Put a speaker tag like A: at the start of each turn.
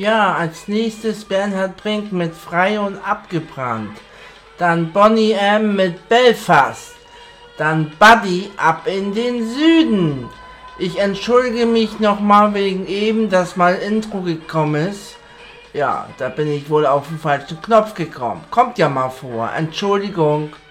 A: Ja, als nächstes Bernhard Brink mit Frei und Abgebrannt. Dann Boney M. mit Belfast. Dann Buddy ab in den Süden. Ich entschuldige mich nochmal wegen eben, dass mal Intro gekommen ist. Ja, da bin ich wohl auf den falschen Knopf gekommen. Kommt ja mal vor. Entschuldigung.